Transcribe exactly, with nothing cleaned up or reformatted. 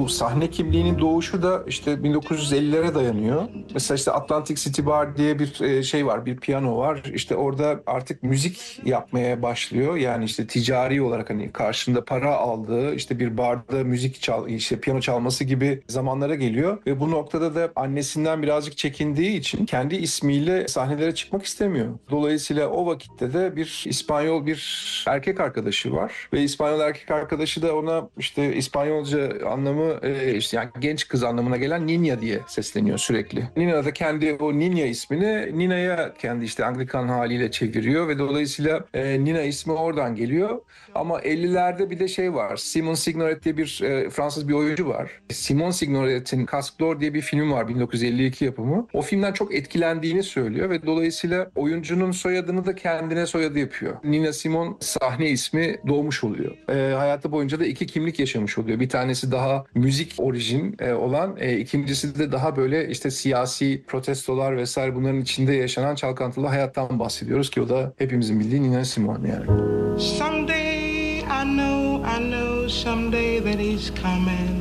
bu sahne kimliğinin doğuşu da işte bin dokuz yüz ellilere dayanıyor. Mesela işte Atlantic City Bar diye bir e, şey var, bir piyano var. İşte orada artık müzik yapmaya başlıyor. Yani işte ticari olarak hani karşında para aldığı işte bir barda müzik çal, işte piyano çalması gibi zamanlara geliyor. Ve bu noktada da annesinden birazcık çekindiği için kendi ismiyle sahnelere çıkmak istemiyor. Dolayısıyla o vakitte de bir İspanyol bir erkek arkadaşı var. Ve İspanyol erkek arkadaşı da ona işte İspanyolca anlamı e, işte yani genç kız anlamına gelen Niña diye sesleniyor sürekli. Nina da kendi o Niña ismini Nina'ya kendi işte Anglikan haliyle çeviriyor ve dolayısıyla e, Nina ismi oradan geliyor. Ama ellilerde bir de şey var. Simon Signoret diye bir e, Fransız bir oyuncu var. Simon Signoret'in Casque d'Or diye bir film var, bin dokuz yüz elli iki yapımı. O filmden çok etkilendiğini söylüyor ve dolayısıyla oyuncunun soyadını da kendine soyadı yapıyor. Nina Simon sahne ismi doğmuş oluyor. E, hayatı boyunca da iki kimlik yaşamış oluyor. Bir tanesi daha müzik orijin e, olan, e, ikincisi de daha böyle işte siyasi protestolar vesaire bunların içinde yaşanan çalkantılı hayattan bahsediyoruz ki o da hepimizin bildiği Nina Simon yani. Someday I know, I know someday that he's coming